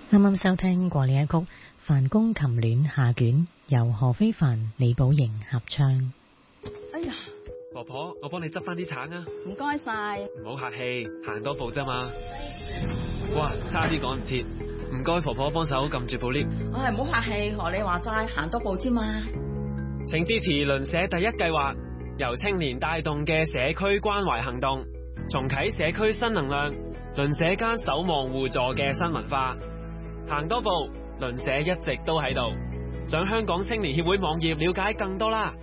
啱啱收聽過呢一曲《范公琴戀下卷》，由何非凡、李寶瑩合唱。 哎呀， 婆婆，我幫你執翻啲橙啊！ 唔該晒。 唔好客氣，行多步啫嘛。哇，差啲趕唔切，唔該婆婆幫手撳住部 lift。 唉，唔好客氣，學你話齋，行多步啫嘛。 請支持鄰舍第一計劃，由青年帶動嘅社區關懷行動，重啟社區新能量，鄰舍間守望互助嘅新文化。行多步，鄰舍一直都喺度。上香港青年協會網頁了解更多啦。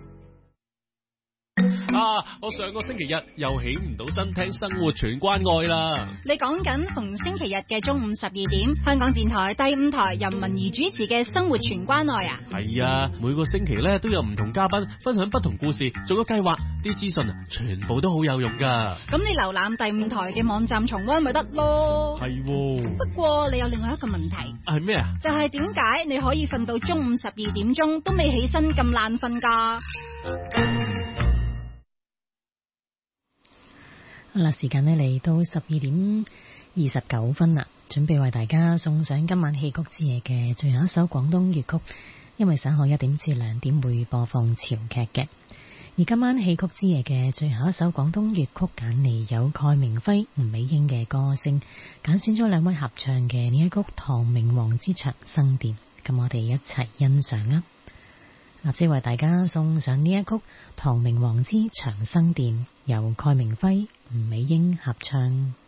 我上個星期日又起唔到身聽生活全關愛啦。 你講緊逢星期日嘅中午12點，香港電台第5台由文怡主持嘅生活全關愛啊。 係啊，每個星期咧都有唔同嘉賓分享不同故事，做咗計劃，啲資訊全部都好有用噶。 咁你瀏覽第5台嘅網站重溫咪得咯。 係喎。 不過你有另外一個問題。 係咩啊？ 就係點解你可以瞓到中午12點鐘都未起身咁爛瞓噶？ 好啦，時間呢嚟到12:29啦，準備為大家送上今晚戲曲之夜嘅最後一首廣東粵曲，因為稍後1點至2點會播放潮劇嘅。而今晚戲曲之夜嘅最後一首廣東粵曲揀嚟有蓋明輝、吳美英嘅歌聲，揀選咗2位合唱嘅呢一曲《唐明皇之長生殿》，咁我哋一齊欣賞啊！立即為大家送上呢一曲《唐明皇之長生殿》，由蓋明輝、吳美英合唱。